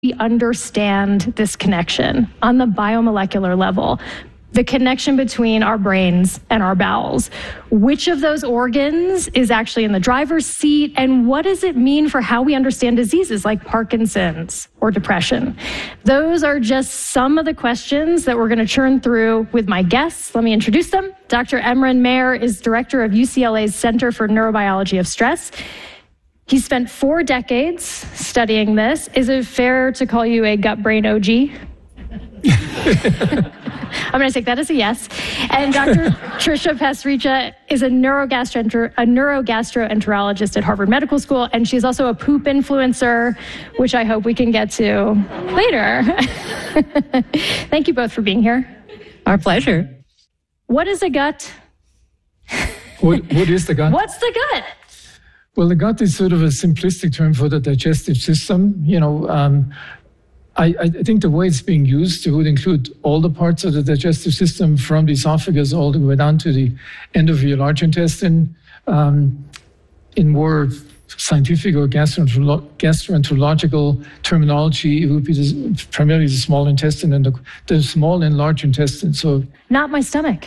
we understand this connection on the biomolecular level, the connection between our brains and our bowels. Which of those organs is actually in the driver's seat, and what does it mean for how we understand diseases like Parkinson's or depression? Those are just some of the questions that we're going to churn through with my guests. Let me introduce them. Dr. Emran Meir is director of UCLA's Center for Neurobiology of Stress. He spent 4 decades studying this. Is it fair to call you a gut-brain OG? I'm going to take that as a yes. And Dr. Trisha Pasricha is a neurogastroenterologist at Harvard Medical School, and she's also a poop influencer, which I hope we can get to later. Thank you both for being here. Our pleasure. What is a gut? What is the gut? What's the gut? Well, the gut is sort of a simplistic term for the digestive system. I think the way it's being used, it would include all the parts of the digestive system from the esophagus all the way down to the end of your large intestine. In more scientific or gastroenterological terminology, it would be primarily the small intestine and the small and large intestine. So, not my stomach.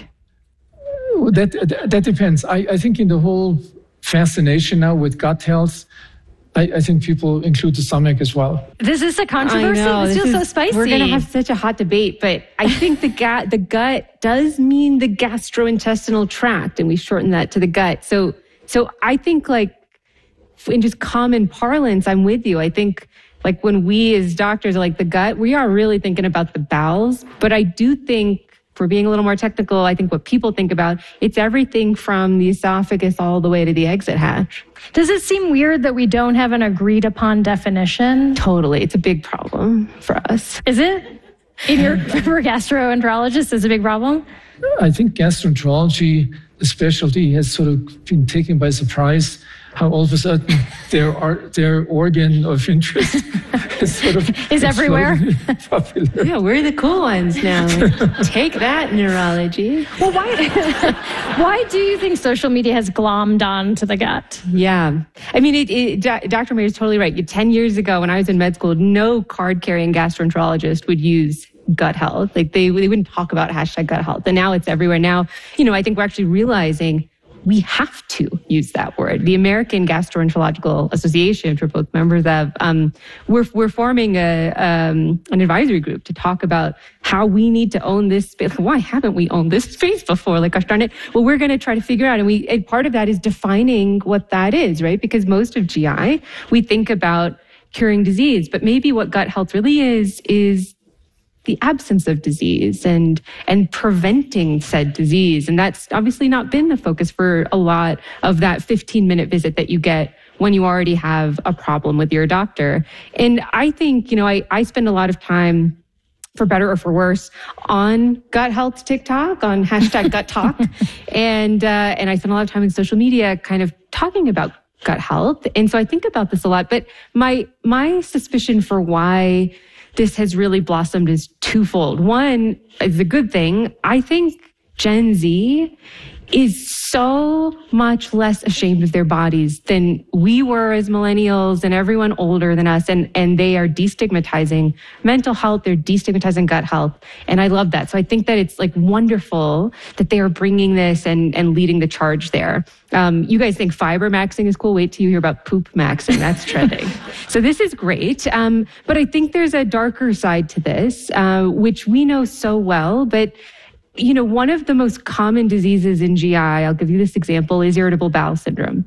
That depends. I think in the whole fascination now with gut health, I think people include the stomach as well. This is a controversy. This feels so spicy. We're going to have such a hot debate, but I think the gut does mean the gastrointestinal tract, and we shorten that to the gut. So I think, like, in just common parlance, I'm with you. I think, like, when we as doctors are like the gut, we are really thinking about the bowels. But I do think, for being a little more technical, I think what people think about, it's everything from the esophagus all the way to the exit hatch. Does it seem weird that we don't have an agreed upon definition? Totally. It's a big problem for us. Is it? For gastroenterologists, is it a big problem? I think gastroenterology, the specialty, has sort of been taken by surprise. How all of a sudden their organ of interest is everywhere. Popular. Yeah, we're the cool ones now. Take that, neurology. Well, why do you think social media has glommed on to the gut? Yeah, I mean, Dr. Meir is totally right. 10 years ago, when I was in med school, no card-carrying gastroenterologist would use gut health. Like they wouldn't talk about #gut health, and now it's everywhere. Now, I think we're actually realizing we have to use that word. The American Gastroenterological Association, which we're both members of, we're forming an advisory group to talk about how we need to own this space. Why haven't we owned this space before? Like, gosh darn it. Well, we're going to try to figure out, and part of that is defining what that is, right? Because most of GI, we think about curing disease, but maybe what gut health really is the absence of disease and preventing said disease. And that's obviously not been the focus for a lot of that 15-minute visit that you get when you already have a problem with your doctor. And I think, I spend a lot of time, for better or for worse, on gut health TikTok, on #gut talk. and I spend a lot of time in social media kind of talking about gut health. And so I think about this a lot. But my suspicion for why this has really blossomed is twofold. One is a good thing. I think Gen Z is so much less ashamed of their bodies than we were as millennials and everyone older than us. And they are destigmatizing mental health. They're destigmatizing gut health. And I love that. So I think that it's like wonderful that they are bringing this and leading the charge there. You guys think fiber maxing is cool? Wait till you hear about poop maxing. That's trending. So this is great. But I think there's a darker side to this, which we know so well. But one of the most common diseases in GI, I'll give you this example, is irritable bowel syndrome.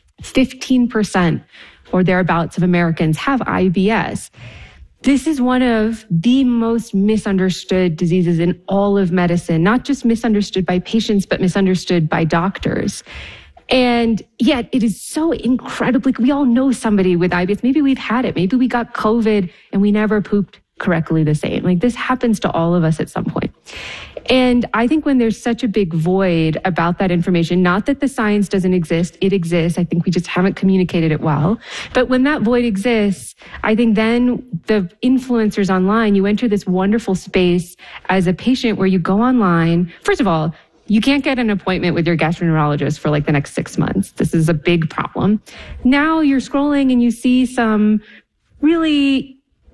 15% or thereabouts of Americans have IBS. This is one of the most misunderstood diseases in all of medicine, not just misunderstood by patients, but misunderstood by doctors. And yet it is so incredibly, we all know somebody with IBS. Maybe we've had it. Maybe we got COVID and we never pooped correctly the same. Like, this happens to all of us at some point. And I think when there's such a big void about that information, not that the science doesn't exist, it exists. I think we just haven't communicated it well. But when that void exists, I think then the influencers online, you enter this wonderful space as a patient where you go online. First of all, you can't get an appointment with your gastroenterologist for like the next 6 months. This is a big problem. Now you're scrolling and you see some really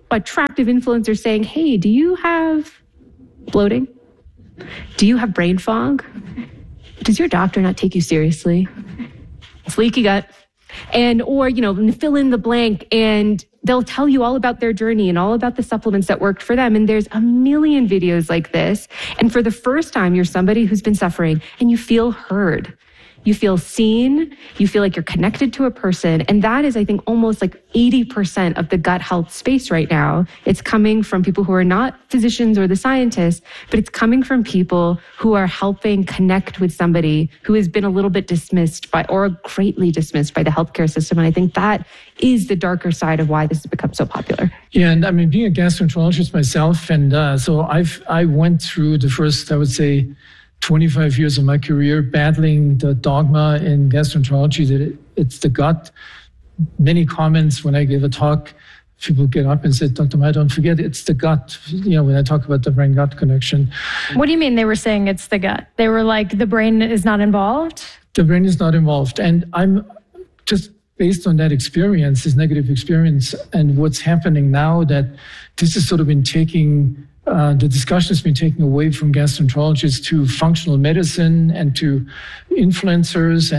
attractive influencers saying, hey, do you have bloating? Do you have brain fog? Does your doctor not take you seriously? It's leaky gut. And, or, fill in the blank, and they'll tell you all about their journey and all about the supplements that worked for them. And there's a million videos like this. And for the first time, you're somebody who's been suffering and you feel heard. You feel seen, you feel like you're connected to a person. And that is, I think, almost like 80% of the gut health space right now. It's coming from people who are not physicians or the scientists, but it's coming from people who are helping connect with somebody who has been a little bit dismissed by, or greatly dismissed by, the healthcare system. And I think that is the darker side of why this has become so popular. Yeah, and I mean, being a gastroenterologist myself, and so I went through the first, I would say, 25 years of my career battling the dogma in gastroenterology that it's the gut. Many comments when I gave a talk, people get up and said, Dr. Meyer, don't forget, it's the gut, when I talk about the brain-gut connection. What do you mean they were saying it's the gut? They were like, the brain is not involved? The brain is not involved. And I'm just based on that experience, this negative experience, and what's happening now, that this has sort of been taking the discussion has been taken away from gastroenterologists to functional medicine and to influencers,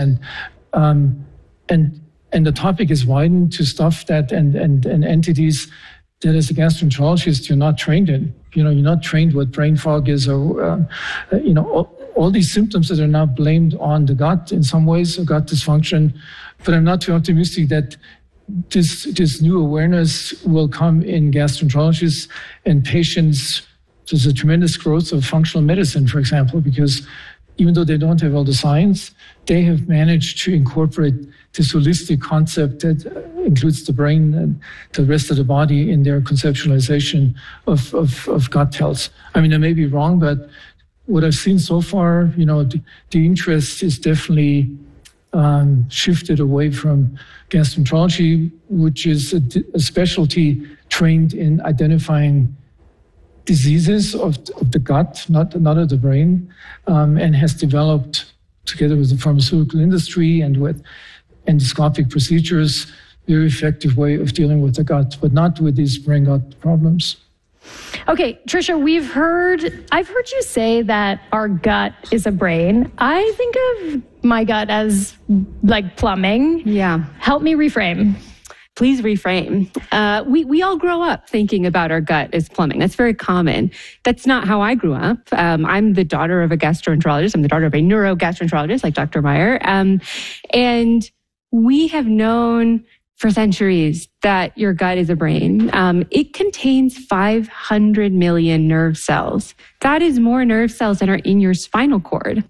and the topic is widened to stuff that and entities that as a gastroenterologist you're not trained in. You're not trained what brain fog is, or all these symptoms that are now blamed on the gut in some ways, or gut dysfunction. But I'm not too optimistic that this new awareness will come in gastroenterologists and patients. There's a tremendous growth of functional medicine, for example, because even though they don't have all the science, they have managed to incorporate this holistic concept that includes the brain and the rest of the body in their conceptualization of gut health. I mean, I may be wrong, but what I've seen so far, the interest is definitely shifted away from gastroenterology, which is a specialty trained in identifying diseases of the gut, not of the brain, and has developed, together with the pharmaceutical industry and with endoscopic procedures, very effective way of dealing with the gut, but not with these brain-gut problems. Okay, Tricia, I've heard you say that our gut is a brain. I think of my gut as like plumbing. Yeah. Help me reframe. Please reframe. We all grow up thinking about our gut as plumbing. That's very common. That's not how I grew up. I'm the daughter of a gastroenterologist. I'm the daughter of a neurogastroenterologist like Dr. Meyer. And we have known for centuries that your gut is a brain. It contains 500 million nerve cells. That is more nerve cells than are in your spinal cord.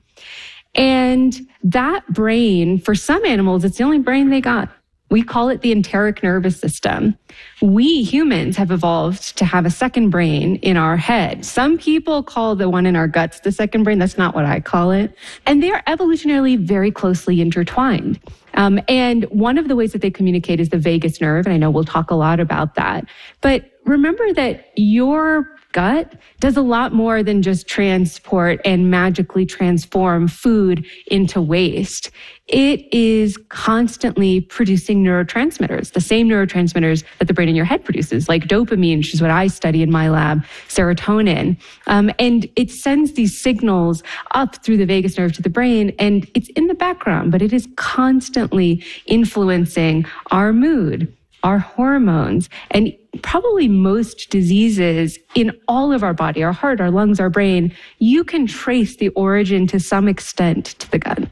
And that brain, for some animals, it's the only brain they got. We call it the enteric nervous system. We humans have evolved to have a second brain in our head. Some people call the one in our guts the second brain. That's not what I call it. And they are evolutionarily very closely intertwined. And one of the ways that they communicate is the vagus nerve. And I know we'll talk a lot about that. But remember that your gut does a lot more than just transport and magically transform food into waste. It is constantly producing neurotransmitters, the same neurotransmitters that the brain in your head produces, like dopamine, which is what I study in my lab, serotonin. And it sends these signals up through the vagus nerve to the brain, and it's in the background, but it is constantly influencing our mood, our hormones, and probably most diseases in all of our body, our heart, our lungs, our brain, you can trace the origin to some extent to the gut.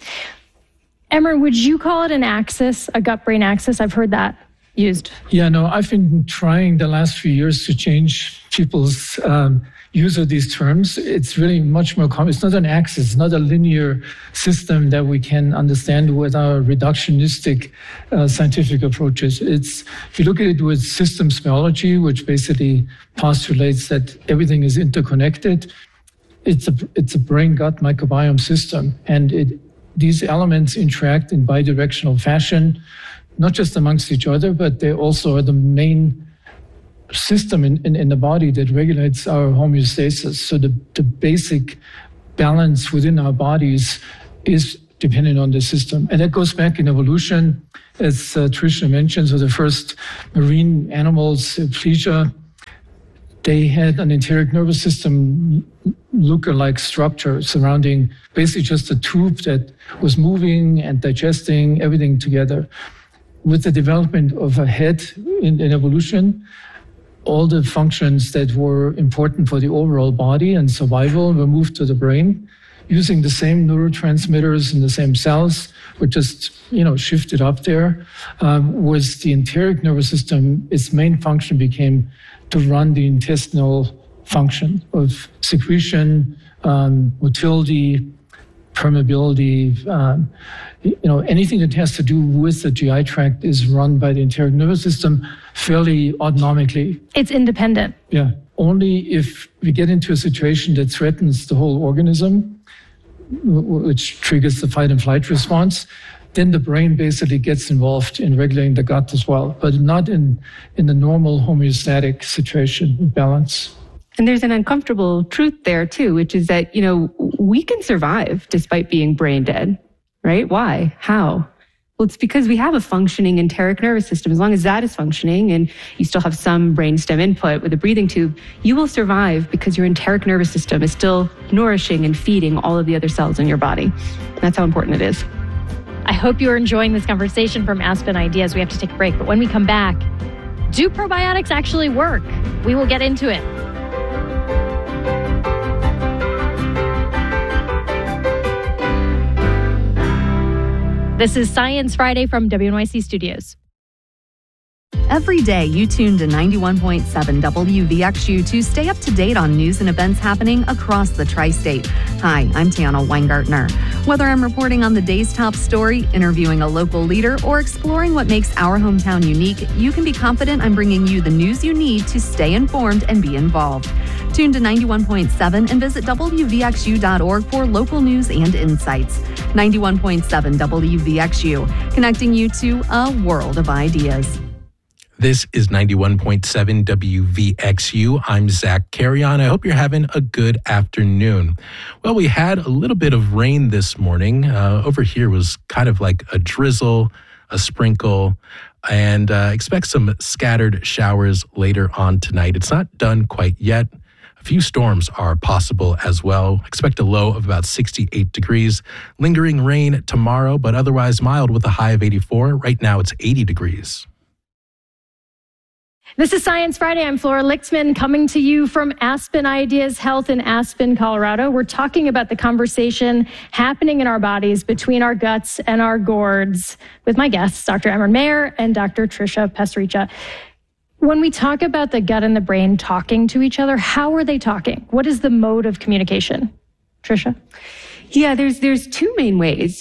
Emmer, would you call it an axis, a gut-brain axis? I've heard that used. Yeah, no, I've been trying the last few years to change people's use of these terms. It's really much more common. It's not an axis, it's not a linear system that we can understand with our reductionistic scientific approaches. If you look at it with systems biology, which basically postulates that everything is interconnected, it's a brain-gut microbiome system. And these elements interact in bidirectional fashion, not just amongst each other, but they also are the main system in the body that regulates our homeostasis. So the basic balance within our bodies is dependent on the system. And that goes back in evolution. as Tricia mentioned, so the first marine animals, Plesia, they had an enteric nervous system lookalike structure surrounding basically just a tube that was moving and digesting everything together. With the development of a head in evolution, all the functions that were important for the overall body and survival were moved to the brain. Using the same neurotransmitters in the same cells, were just shifted up there. Was the enteric nervous system, its main function became to run the intestinal function of secretion, motility, permeability, anything that has to do with the GI tract is run by the enteric nervous system fairly autonomically. It's independent. Yeah. Only if we get into a situation that threatens the whole organism, which triggers the fight and flight response, then the brain basically gets involved in regulating the gut as well, but not in the normal homeostatic situation balance. And there's an uncomfortable truth there too, which is that, we can survive despite being brain dead, right? Why? How? Well, it's because we have a functioning enteric nervous system. As long as that is functioning and you still have some brainstem input with a breathing tube, you will survive because your enteric nervous system is still nourishing and feeding all of the other cells in your body. That's how important it is. I hope you're enjoying this conversation from Aspen Ideas. We have to take a break, but when we come back, do probiotics actually work? We will get into it. This is Science Friday from WNYC Studios. Every day, you tune to 91.7 WVXU to stay up to date on news and events happening across the tri-state. Hi, I'm Tiana Weingartner. Whether I'm reporting on the day's top story, interviewing a local leader, or exploring what makes our hometown unique, you can be confident I'm bringing you the news you need to stay informed and be involved. Tune to 91.7 and visit WVXU.org for local news and insights. 91.7 WVXU, connecting you to a world of ideas. This is 91.7 WVXU. I'm Zach Carrion. I hope you're having a good afternoon. Well, we had a little bit of rain this morning. Over here was kind of like a drizzle, a sprinkle, and expect some scattered showers later on tonight. It's not done quite yet. A few storms are possible as well. Expect a low of about 68 degrees. Lingering rain tomorrow, but otherwise mild with a high of 84. Right now it's 80 degrees. This is Science Friday. I'm Flora Lixman coming to you from Aspen Ideas Health in Aspen, Colorado. We're talking about the conversation happening in our bodies between our guts and our gourds with my guests, Dr. Emron Mayer and Dr. Tricia Pasricha. When we talk about the gut and the brain talking to each other, how are they talking? What is the mode of communication? Tricia? Yeah, there's two main ways.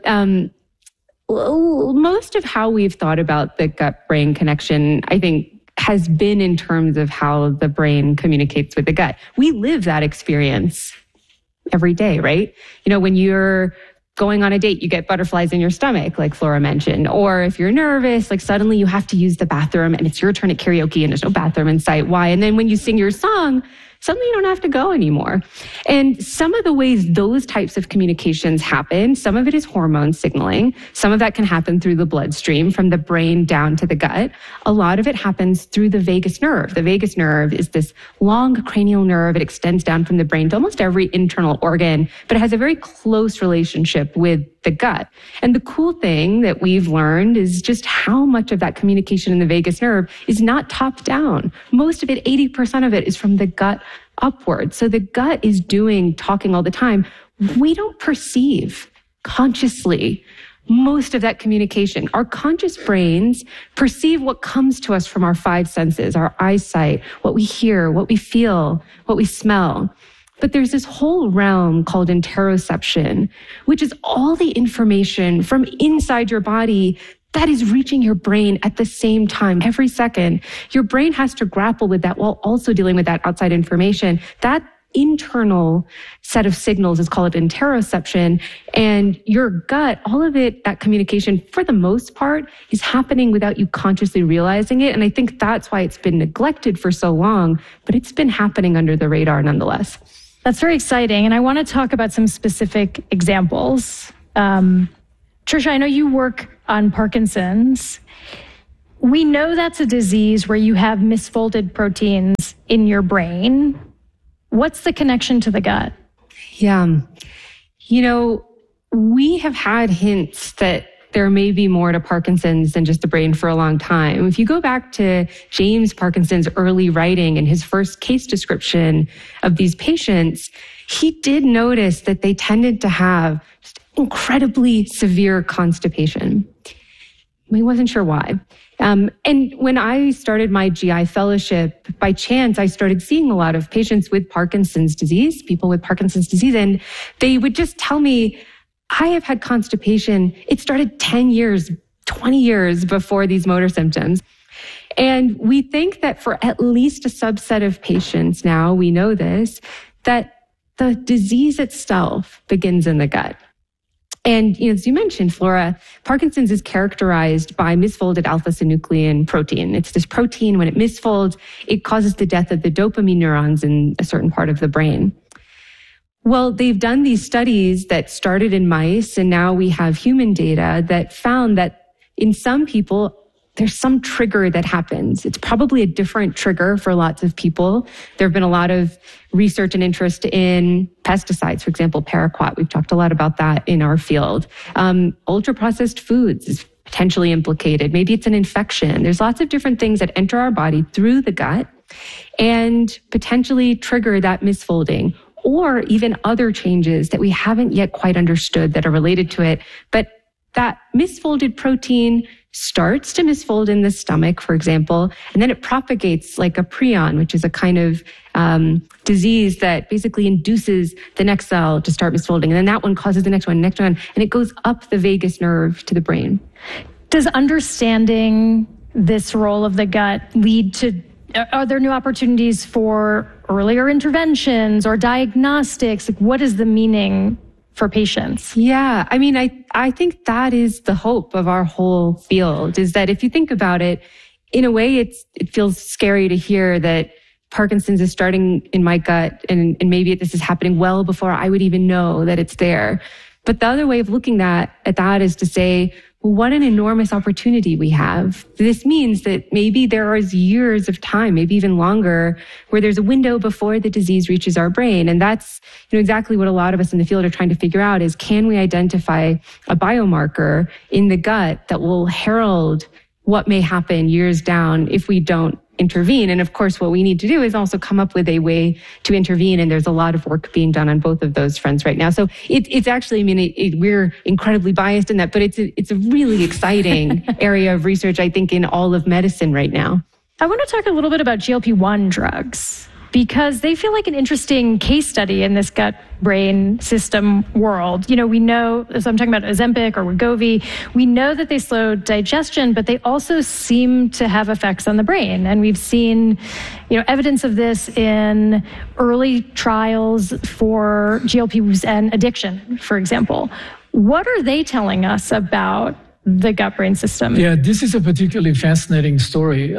Most of how we've thought about the gut-brain connection, I think, has been in terms of how the brain communicates with the gut. We live that experience every day, right? When you're going on a date, you get butterflies in your stomach, like Flora mentioned. Or if you're nervous, like suddenly you have to use the bathroom and it's your turn at karaoke and there's no bathroom in sight. Why? And then when you sing your song, suddenly you don't have to go anymore. And some of the ways those types of communications happen, some of it is hormone signaling. Some of that can happen through the bloodstream from the brain down to the gut. A lot of it happens through the vagus nerve. The vagus nerve is this long cranial nerve. It extends down from the brain to almost every internal organ, but it has a very close relationship with the gut. And the cool thing that we've learned is just how much of that communication in the vagus nerve is not top down. Most of it, 80% of it, is from the gut upward. So the gut is doing talking all the time. We don't perceive consciously most of that communication. Our conscious brains perceive what comes to us from our five senses, our eyesight, what we hear, what we feel, what we smell. But there's this whole realm called interoception, which is all the information from inside your body that is reaching your brain at the same time. Every second, your brain has to grapple with that while also dealing with that outside information. That internal set of signals is called interoception. And your gut, all of it, that communication, for the most part, is happening without you consciously realizing it. And I think that's why it's been neglected for so long, but it's been happening under the radar nonetheless. That's very exciting. And I want to talk about some specific examples. Tricia, I know you work on Parkinson's. We know that's a disease where you have misfolded proteins in your brain. What's the connection to the gut? Yeah. We have had hints that there may be more to Parkinson's than just the brain for a long time. If you go back to James Parkinson's early writing and his first case description of these patients, he did notice that they tended to have just incredibly severe constipation. He wasn't sure why. And when I started my GI fellowship, by chance, I started seeing a lot of patients with Parkinson's disease, people with Parkinson's disease, and they would just tell me, I have had constipation. It started 10 years, 20 years before these motor symptoms. And we think that for at least a subset of patients now, we know this, that the disease itself begins in the gut. And as you mentioned, Flora, Parkinson's is characterized by misfolded alpha-synuclein protein. It's this protein, when it misfolds, it causes the death of the dopamine neurons in a certain part of the brain. Well, they've done these studies that started in mice, and now we have human data that found that in some people, there's some trigger that happens. It's probably a different trigger for lots of people. There have been a lot of research and interest in pesticides, for example, paraquat. We've talked a lot about that in our field. Ultra-processed foods is potentially implicated. Maybe it's an infection. There's lots of different things that enter our body through the gut and potentially trigger that misfolding, or even other changes that we haven't yet quite understood that are related to it. But that misfolded protein starts to misfold in the stomach, for example, and then it propagates like a prion, which is a kind of disease that basically induces the next cell to start misfolding. And then that one causes the next one, and it goes up the vagus nerve to the brain. Does understanding this role of the gut lead to, are there new opportunities for earlier interventions or diagnostics? Like, what is the meaning for patients? Yeah, I think that is the hope of our whole field, is that if you think about it, in a way, it feels scary to hear that Parkinson's is starting in my gut and maybe this is happening well before I would even know that it's there. But the other way of looking at that is to say, well, what an enormous opportunity we have. This means that maybe there is years of time, maybe even longer, where there's a window before the disease reaches our brain. And that's exactly what a lot of us in the field are trying to figure out is, can we identify a biomarker in the gut that will herald what may happen years down if we don't intervene? And of course, what we need to do is also come up with a way to intervene. And there's a lot of work being done on both of those fronts right now. So it's actually, we're incredibly biased in that, but it's a really exciting area of research, I think, in all of medicine right now. I want to talk a little bit about GLP-1 drugs, because they feel like an interesting case study in this gut-brain system world. We know, so I'm talking about Ozempic or Wegovy, we know that they slow digestion, but they also seem to have effects on the brain. And we've seen, evidence of this in early trials for GLPs and addiction, for example. What are they telling us about the gut-brain system? Yeah, this is a particularly fascinating story.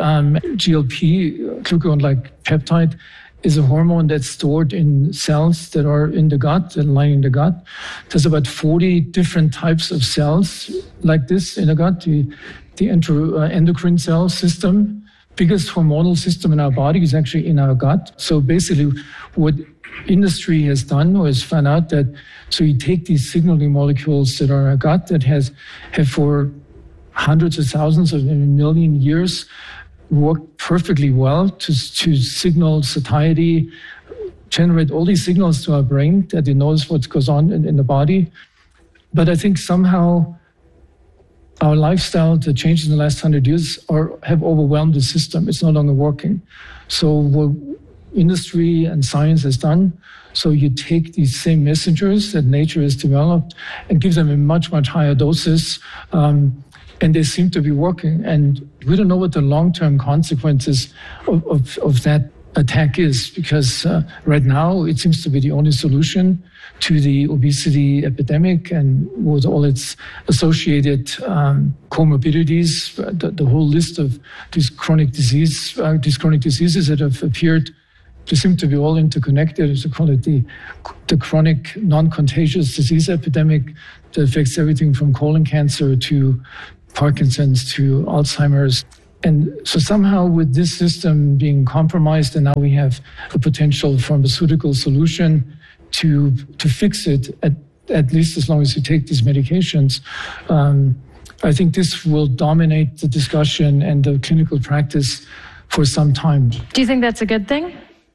GLP, glucagon-like peptide, is a hormone that's stored in cells that are in the gut and lying in the gut. There's about 40 different types of cells like this in the gut. The endocrine cell system, biggest hormonal system in our body, is actually in our gut. So basically what industry has done was found out that, so you take these signaling molecules that are in our gut that have for hundreds of thousands of million years worked perfectly well to signal satiety, generate all these signals to our brain that it knows what goes on in the body. But I think somehow our lifestyle, the changes in the last 100 years have overwhelmed the system. It's no longer working. So what industry and science has done, so you take these same messengers that nature has developed and give them in much, much higher doses, and they seem to be working. And we don't know what the long-term consequences of that attack is, because right now it seems to be the only solution to the obesity epidemic and with all its associated comorbidities, the whole list of these chronic diseases that have appeared. They seem to be all interconnected, as we call it, the chronic non-contagious disease epidemic that affects everything from colon cancer to Parkinson's to Alzheimer's. And so somehow with this system being compromised, and now we have a potential pharmaceutical solution to fix it, at least as long as you take these medications, I think this will dominate the discussion and the clinical practice for some time. Do you think that's a good thing?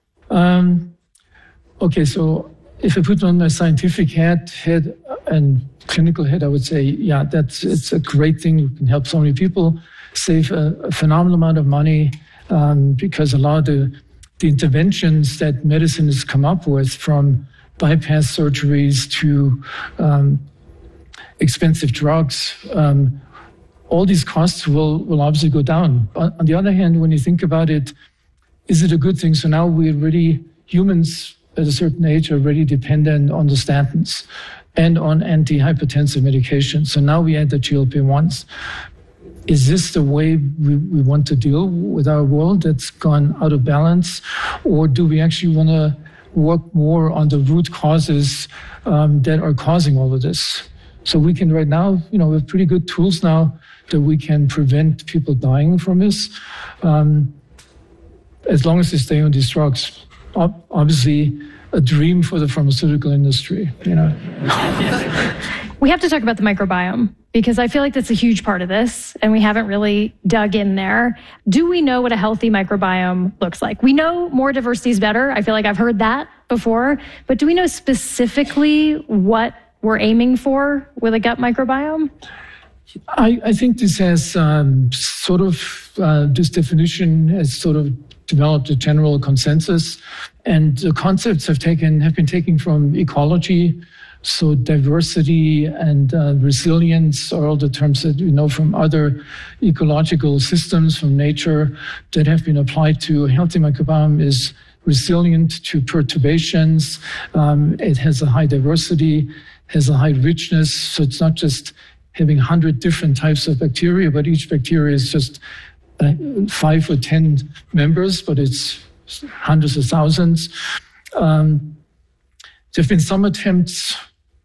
Okay, so if I put on my scientific head and clinical head, I would say, yeah, it's a great thing. You can help so many people, save a phenomenal amount of money, because a lot of the interventions that medicine has come up with, from bypass surgeries to expensive drugs, all these costs will obviously go down. On the other hand, when you think about it, is it a good thing? So now humans at a certain age are already dependent on the statins and on antihypertensive medications. So now we add the GLP-1s. Is this the way we want to deal with our world that's gone out of balance? Or do we actually want to work more on the root causes that are causing all of this? So we can right now, we have pretty good tools now that we can prevent people dying from this, as long as they stay on these drugs. Obviously, a dream for the pharmaceutical industry, We have to talk about the microbiome, because I feel like that's a huge part of this, and we haven't really dug in there. Do we know what a healthy microbiome looks like? We know more diversity is better. I feel like I've heard that before, but do we know specifically what we're aiming for with a gut microbiome? I think this has this definition has sort of developed a general consensus, and the concepts have been taken from ecology. So diversity and resilience are all the terms that we know from other ecological systems from nature that have been applied to a healthy microbiome. Is resilient to perturbations. It has a high diversity, has a high richness. So it's not just having 100 different types of bacteria, but each bacteria is just 5 or 10 members, but it's hundreds of thousands. There have been some attempts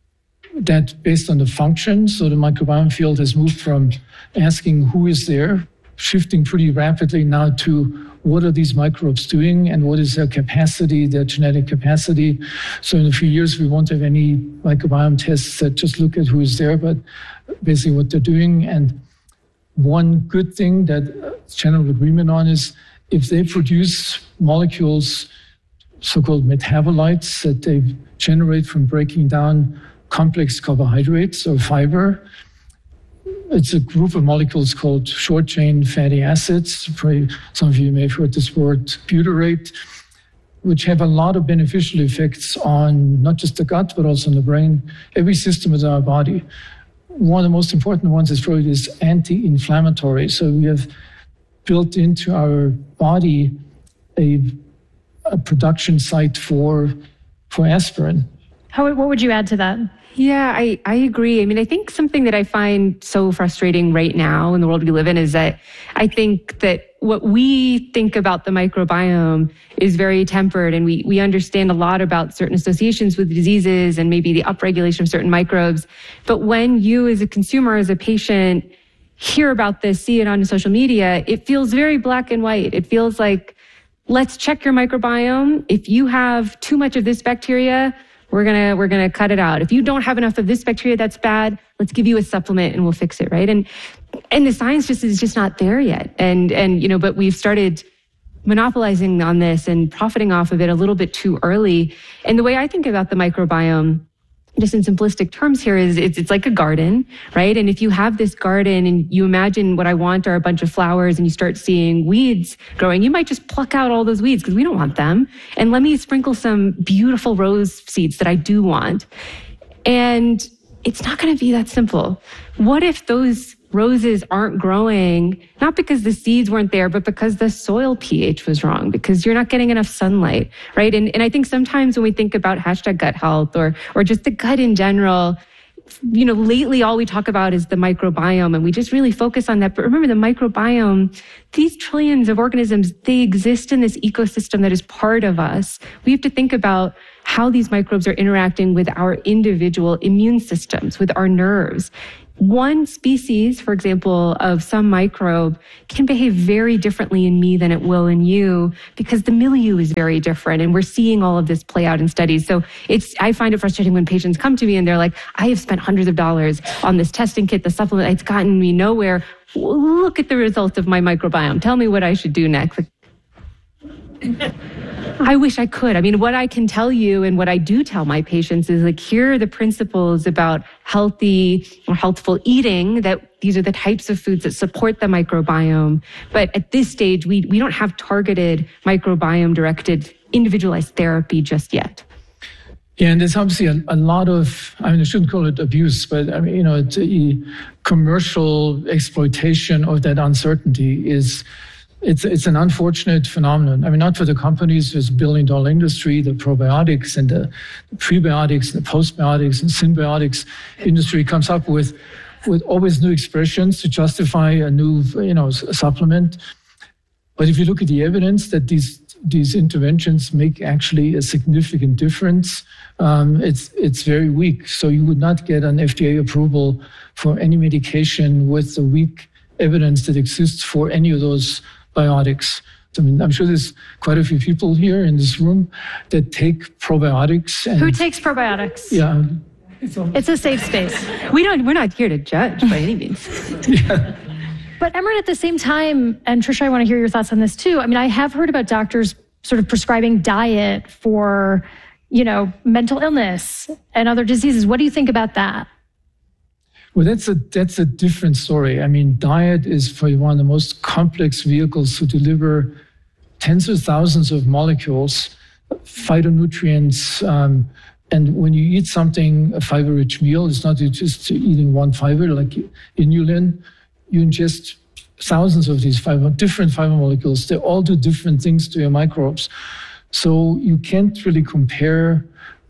that, based on the function, so the microbiome field has moved from asking who is there, shifting pretty rapidly now to what are these microbes doing and what is their capacity, their genetic capacity. So in a few years, we won't have any microbiome tests that just look at who is there, but basically what they're doing. And one good thing that general agreement on is if they produce molecules, so-called metabolites, that they generate from breaking down complex carbohydrates or fiber. It's a group of molecules called short-chain fatty acids. Probably some of you may have heard this word, butyrate, which have a lot of beneficial effects on not just the gut, but also on the brain, every system of our body. One of the most important ones is probably this anti-inflammatory. So we have built into our body a production site for aspirin. What would you add to that? Yeah, I agree. I mean, I think something that I find so frustrating right now in the world we live in is that I think that what we think about the microbiome is very tempered, and we understand a lot about certain associations with diseases and maybe the upregulation of certain microbes. But when you as a consumer, as a patient, hear about this, see it on social media, it feels very black and white. It feels like, let's check your microbiome. If you have too much of this bacteria, we're gonna cut it out. If you don't have enough of this bacteria, that's bad. Let's give you a supplement and we'll fix it, right? And the science is just not there yet. But we've started monopolizing on this and profiting off of it a little bit too early. And the way I think about the microbiome, just in simplistic terms here, is it's like a garden, right? And if you have this garden and you imagine what I want are a bunch of flowers and you start seeing weeds growing, you might just pluck out all those weeds because we don't want them. And let me sprinkle some beautiful rose seeds that I do want. And it's not going to be that simple. What if those roses aren't growing, not because the seeds weren't there, but because the soil pH was wrong, because you're not getting enough sunlight, right? And I think sometimes when we think about #GutHealth or just the gut in general, lately all we talk about is the microbiome, and we just really focus on that. But remember, the microbiome, these trillions of organisms, they exist in this ecosystem that is part of us. We have to think about how these microbes are interacting with our individual immune systems, with our nerves. one species, for example, of some microbe can behave very differently in me than it will in you because the milieu is very different. And we're seeing all of this play out in studies. So I find it frustrating when patients come to me and they're like, I have spent hundreds of dollars on this testing kit, the supplement, it's gotten me nowhere. Look at the results of my microbiome. Tell me what I should do next. I wish I could. I mean, what I can tell you and what I do tell my patients is like, here are the principles about healthy or healthful eating, that these are the types of foods that support the microbiome. But at this stage, we don't have targeted microbiome directed individualized therapy just yet. Yeah, and there's obviously a lot of, I mean, I shouldn't call it abuse, but I mean, it's a commercial exploitation of that uncertainty it's an unfortunate phenomenon. I mean, not for the companies, there's a billion-dollar industry, the probiotics and the prebiotics and the postbiotics and symbiotics industry comes up with always new expressions to justify a new, supplement. But if you look at the evidence that these interventions make actually a significant difference, it's very weak. So you would not get an FDA approval for any medication with the weak evidence that exists for any of those biotics. I mean, I'm sure there's quite a few people here in this room that take probiotics. Who takes probiotics? Yeah. It's a safe space. We're not here to judge by any means. Yeah. But Emran, at the same time, and Trisha, I want to hear your thoughts on this too. I mean, I have heard about doctors sort of prescribing diet for, mental illness and other diseases. What do you think about that? Well, that's a different story. I mean, diet is probably one of the most complex vehicles to deliver tens of thousands of molecules, phytonutrients, and when you eat something, a fiber-rich meal, it's not just eating one fiber like inulin. You ingest thousands of these different fiber molecules. They all do different things to your microbes. So you can't really compare.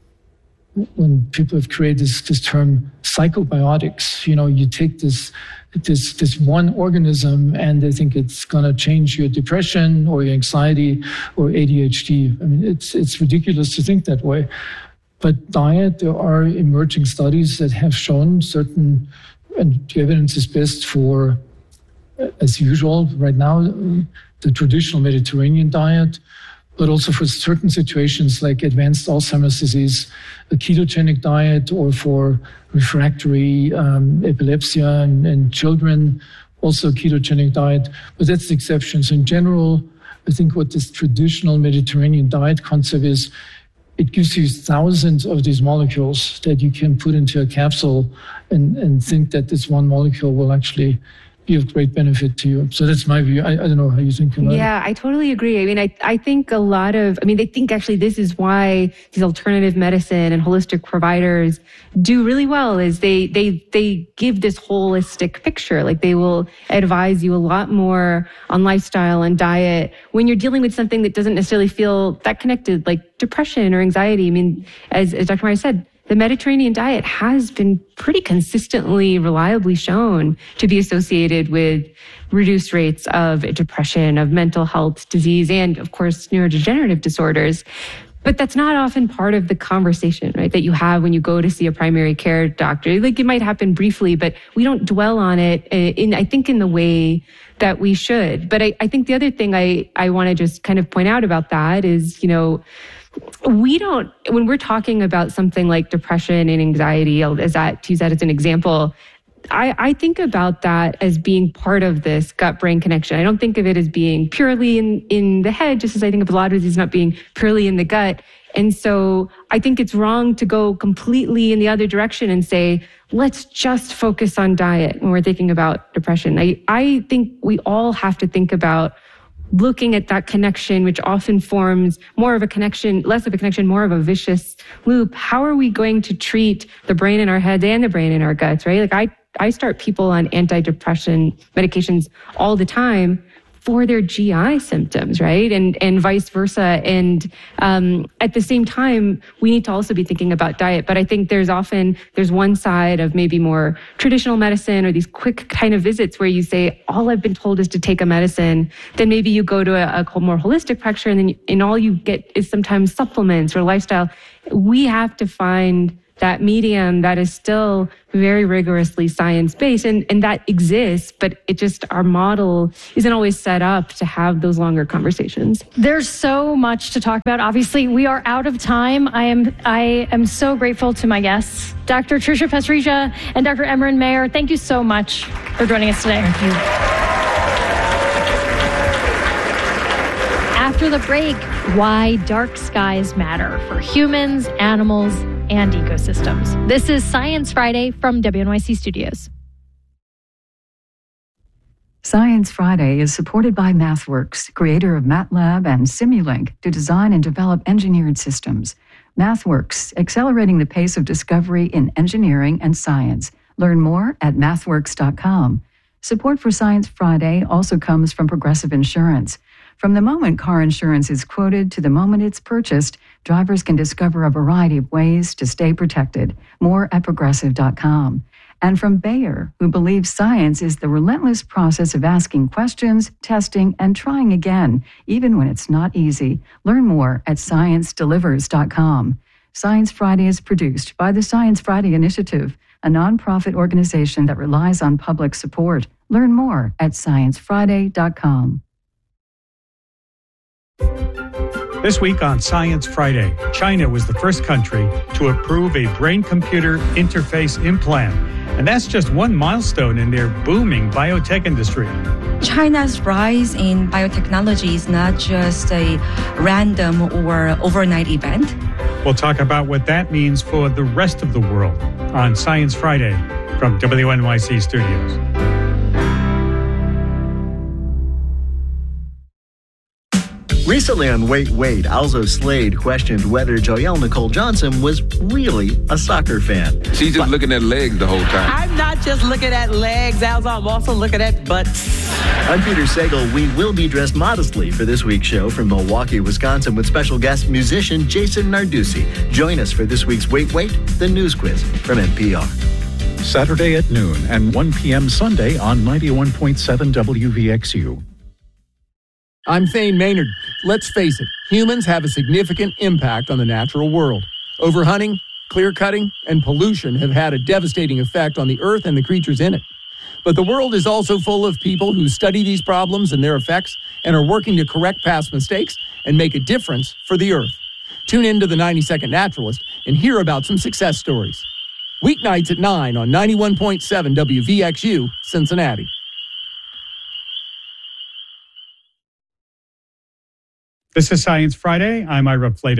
When people have created this term psychobiotics, you take this one organism and they think it's going to change your depression or your anxiety or ADHD. I mean, it's ridiculous to think that way. But diet, there are emerging studies that have shown certain, and the evidence is best for, as usual, right now, the traditional Mediterranean diet, but also for certain situations like advanced Alzheimer's disease, a ketogenic diet, or for refractory epilepsy in children, also a ketogenic diet. But that's the exception. So in general, I think what this traditional Mediterranean diet concept is, it gives you thousands of these molecules that you can put into a capsule and think that this one molecule will actually be of great benefit to you. So that's my view. I don't know how you think about it. Yeah, I totally agree. I mean, I think they think actually this is why these alternative medicine and holistic providers do really well, is they give this holistic picture. Like, they will advise you a lot more on lifestyle and diet when you're dealing with something that doesn't necessarily feel that connected, like depression or anxiety. I mean, as Dr. Myers said, the Mediterranean diet has been pretty consistently, reliably shown to be associated with reduced rates of depression, of mental health disease, and of course, neurodegenerative disorders. But that's not often part of the conversation, right, that you have when you go to see a primary care doctor. Like, it might happen briefly, but we don't dwell on it in the way that we should. But I think the other thing I want to just kind of point out about that is, when we're talking about something like depression and anxiety, to use that as an example, I think about that as being part of this gut-brain connection. I don't think of it as being purely in the head, just as I think of a lot of disease not being purely in the gut. And so I think it's wrong to go completely in the other direction and say, let's just focus on diet when we're thinking about depression. I think we all have to think about looking at that connection, which often forms more of a connection, less of a connection, more of a vicious loop. How are we going to treat the brain in our heads and the brain in our guts, right? Like, I start people on antidepressant medications all the time for their GI symptoms, right? And vice versa. And at the same time, we need to also be thinking about diet. But I think there's one side of maybe more traditional medicine or these quick kind of visits where you say, all I've been told is to take a medicine. Then maybe you go to a more holistic practitioner and all you get is sometimes supplements or lifestyle. We have to find that medium that is still very rigorously science-based, and that exists, but it just, our model isn't always set up to have those longer conversations. There's so much to talk about. Obviously, we are out of time. I am so grateful to my guests, Dr. Tricia Pasricha and Dr. Emran Meher. Thank you so much for joining us today. Thank you. After the break, why dark skies matter for humans, animals, and ecosystems. This is Science Friday from WNYC Studios. Science Friday is supported by MathWorks, creator of MATLAB and Simulink, to design and develop engineered systems. MathWorks, accelerating the pace of discovery in engineering and science. Learn more at mathworks.com. Support for Science Friday also comes from Progressive Insurance. From the moment car insurance is quoted to the moment it's purchased, drivers can discover a variety of ways to stay protected. More at progressive.com. And from Bayer, who believes science is the relentless process of asking questions, testing, and trying again, even when it's not easy. Learn more at sciencedelivers.com. Science Friday is produced by the Science Friday Initiative, a nonprofit organization that relies on public support. Learn more at sciencefriday.com. This week on Science Friday, China was the first country to approve a brain-computer interface implant. And that's just one milestone in their booming biotech industry. China's rise in biotechnology is not just a random or overnight event. We'll talk about what that means for the rest of the world on Science Friday from WNYC Studios. Recently on Wait, Wait, Alzo Slade questioned whether Joelle Nicole Johnson was really a soccer fan. She's just looking at legs the whole time. I'm not just looking at legs, Alzo. I'm also looking at butts. I'm Peter Sagal. We will be dressed modestly for this week's show from Milwaukee, Wisconsin, with special guest musician Jason Narducci. Join us for this week's Wait, Wait, the news quiz from NPR. Saturday at noon and 1 p.m. Sunday on 91.7 WVXU. I'm Thane Maynard. Let's face it, humans have a significant impact on the natural world. Overhunting, clear-cutting, and pollution have had a devastating effect on the earth and the creatures in it. But the world is also full of people who study these problems and their effects and are working to correct past mistakes and make a difference for the earth. Tune in to the 90-Second Naturalist and hear about some success stories. Weeknights at 9 on 91.7 WVXU, Cincinnati. This is Science Friday. I'm Ira Flatow.